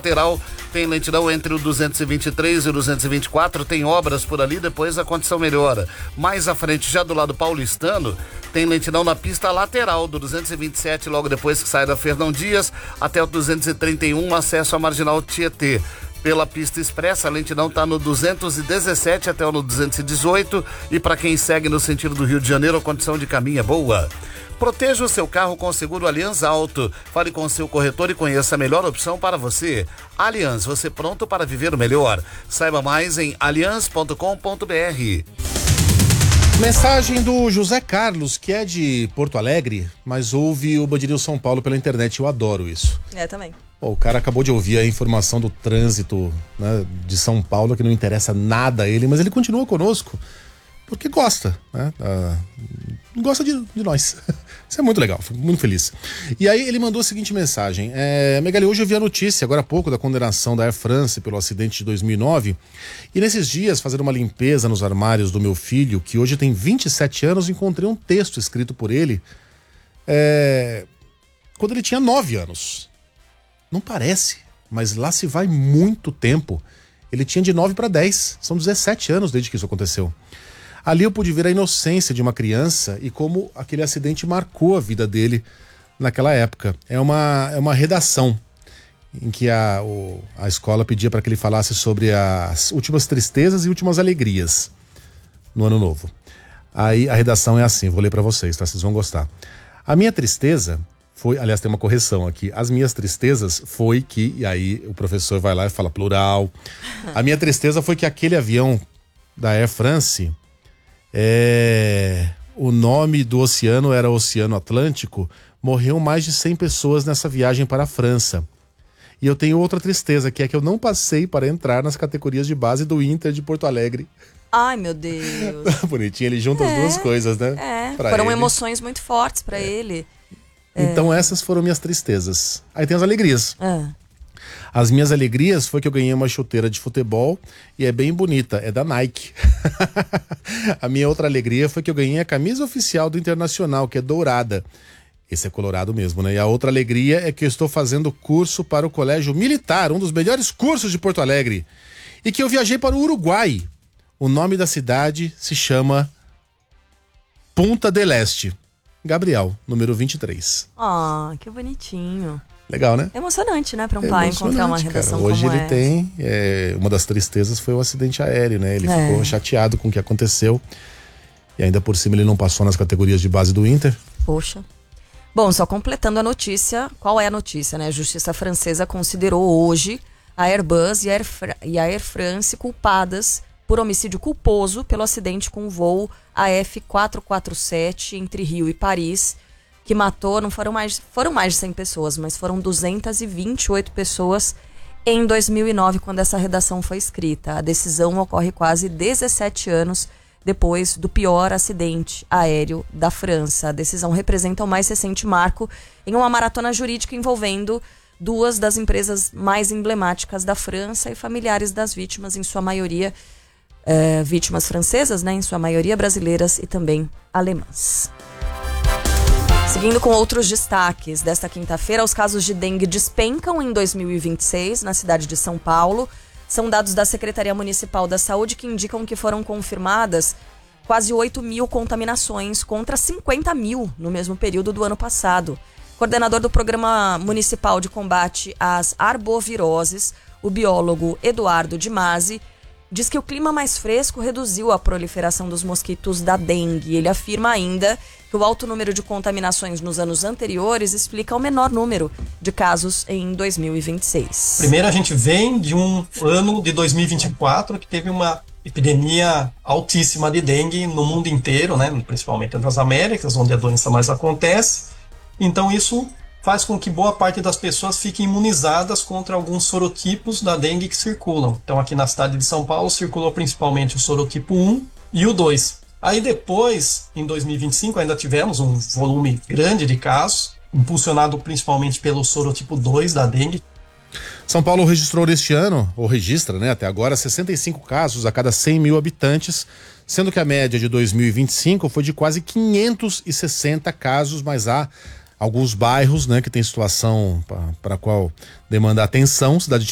lateral, tem lentidão entre o 223 e o 224, tem obras por ali, depois a condição melhora. Mais à frente, já do lado paulistano, tem lentidão na pista lateral do 227, logo depois que sai da Fernão Dias, até o 231, acesso à Marginal Tietê. Pela pista expressa, a lentidão está no 217 até no 218, e para quem segue no sentido do Rio de Janeiro, a condição de caminho é boa. Proteja o seu carro com o seguro Allianz Auto. Fale com o seu corretor e conheça a melhor opção para você. Allianz, você pronto para viver o melhor. Saiba mais em allianz.com.br. Mensagem do José Carlos, que é de Porto Alegre, mas ouve o Band News São Paulo pela internet. Eu adoro isso. Também. O cara acabou de ouvir a informação do trânsito, né, de São Paulo, que não interessa nada a ele, mas ele continua conosco porque gosta, né? Gosta de nós. Isso é muito legal, fico muito feliz. E aí ele mandou a seguinte mensagem: Megali, hoje eu vi a notícia, agora há pouco, da condenação da Air France pelo acidente de 2009, e nesses dias, fazendo uma limpeza nos armários do meu filho, que hoje tem 27 anos, encontrei um texto escrito por ele quando ele tinha 9 anos. Não parece, mas lá se vai muito tempo. Ele tinha de 9 para 10, são 17 anos desde que isso aconteceu. Ali eu pude ver a inocência de uma criança e como aquele acidente marcou a vida dele naquela época. É uma redação em que a escola pedia para que ele falasse sobre as últimas tristezas e últimas alegrias no ano novo. Aí a redação é assim, vou ler para vocês, tá? Vocês vão gostar. A minha tristeza foi, aliás, tem uma correção aqui. As minhas tristezas foi que, e aí o professor vai lá e fala plural. A minha tristeza foi que aquele avião da Air France, o nome do oceano era Oceano Atlântico, morreu mais de 100 pessoas nessa viagem para a França. E eu tenho outra tristeza, que é que eu não passei para entrar nas categorias de base do Inter de Porto Alegre. Ai, meu Deus. Bonitinho, ele junta as duas coisas, né? Foram emoções muito fortes para ele. Então essas foram minhas tristezas. Aí tem as alegrias. As minhas alegrias foi que eu ganhei uma chuteira de futebol e é bem bonita, é da Nike. A minha outra alegria foi que eu ganhei a camisa oficial do Internacional, que é dourada. Esse é colorado mesmo, né? E a outra alegria é que eu estou fazendo curso para o Colégio Militar, um dos melhores cursos de Porto Alegre. E que eu viajei para o Uruguai. O nome da cidade se chama Punta del Este. Gabriel, número 23. Que bonitinho. Legal, né? É emocionante, né? Para um pai encontrar uma redação cara. Hoje como ele tem, uma das tristezas foi o acidente aéreo, né? Ele ficou chateado com o que aconteceu. E ainda por cima ele não passou nas categorias de base do Inter. Poxa. Bom, só completando a notícia, qual é a notícia, né? A justiça francesa considerou hoje a Airbus e a Air France culpadas por homicídio culposo pelo acidente com o voo AF447 entre Rio e Paris, que matou, foram mais de 100 pessoas, mas foram 228 pessoas em 2009, quando essa redação foi escrita. A decisão ocorre quase 17 anos depois do pior acidente aéreo da França. A decisão representa o mais recente marco em uma maratona jurídica envolvendo duas das empresas mais emblemáticas da França e familiares das vítimas, em sua maioria vítimas francesas, né, em sua maioria brasileiras e também alemãs. Seguindo com outros destaques desta quinta-feira, os casos de dengue despencam em 2026 na cidade de São Paulo. São dados da Secretaria Municipal da Saúde que indicam que foram confirmadas quase 8 mil contaminações contra 50 mil no mesmo período do ano passado. Coordenador do Programa Municipal de Combate às Arboviroses, o biólogo Eduardo Di Masi, diz que o clima mais fresco reduziu a proliferação dos mosquitos da dengue. Ele afirma ainda que o alto número de contaminações nos anos anteriores explica o menor número de casos em 2026. Primeiro, a gente vem de um ano de 2024 que teve uma epidemia altíssima de dengue no mundo inteiro, né? Principalmente nas Américas, onde a doença mais acontece. Então isso faz com que boa parte das pessoas fiquem imunizadas contra alguns sorotipos da dengue que circulam. Então aqui na cidade de São Paulo circulou principalmente o sorotipo 1 e o 2. Aí depois, em 2025, ainda tivemos um volume grande de casos, impulsionado principalmente pelo sorotipo 2 da dengue. São Paulo registrou este ano, ou registra, né, até agora, 65 casos a cada 100 mil habitantes, sendo que a média de 2025 foi de quase 560 casos, mas há alguns bairros, né, que tem situação para a qual demanda atenção. Cidade